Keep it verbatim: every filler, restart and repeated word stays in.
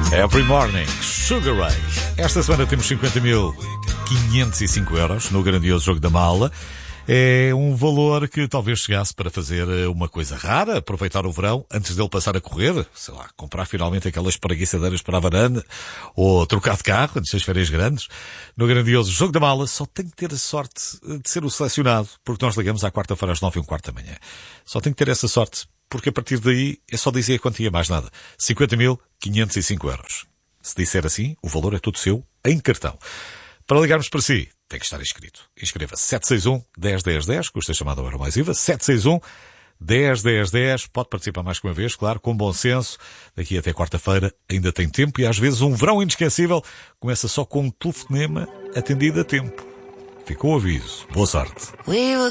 Every Morning, Sugar Ray. Esta semana temos cinquenta mil quinhentos e cinco euros no grandioso Jogo da Mala. É um valor que talvez chegasse para fazer uma coisa rara, aproveitar o verão antes dele passar a correr, sei lá, comprar finalmente aquelas preguiçadeiras para a varanda, ou trocar de carro antes das férias grandes. No grandioso Jogo da Mala só tem que ter a sorte de ser o selecionado, porque nós ligamos à quarta-feira às nove e um quarto da manhã. Só tem que ter essa sorte, porque a partir daí é só dizer a quantia, mais nada. cinquenta mil quinhentos e cinco euros. Se disser assim, o valor é todo seu em cartão. Para ligarmos para si, tem que estar inscrito. Inscreva-se. sete seis um, um zero um zero um zero, custa a chamada hora mais I V A. sete seis um, um zero um zero um zero. Pode participar mais que uma vez, claro, com bom senso. Daqui até quarta-feira ainda tem tempo e às vezes um verão inesquecível começa só com um telefonema atendido a tempo. Ficou o aviso. Boa sorte.